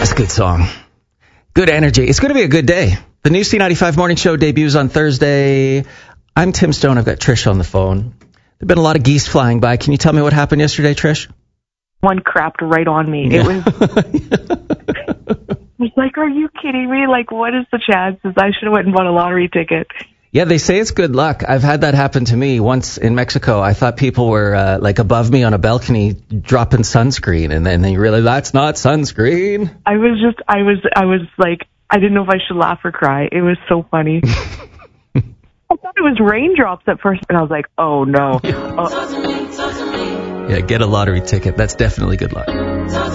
That's a good song. Good energy. It's going to be a good day. The new C95 Morning Show debuts on Thursday. I'm Tim Stone. I've got Trish on the phone. There have been a lot of geese flying by. Can you tell me what happened yesterday, Trish? One crapped right on me. Yeah. It was... I was like, are you kidding me? Like, what is the chances? I should have went and bought a lottery ticket. Yeah, they say it's good luck. I've had that happen to me once in Mexico. I thought people were like above me on a balcony dropping sunscreen, and then they realized that's not sunscreen. I was like, I didn't know if I should laugh or cry. It was so funny. I thought it was raindrops at first, and I was like, oh no. Yeah, get a lottery ticket. That's definitely good luck.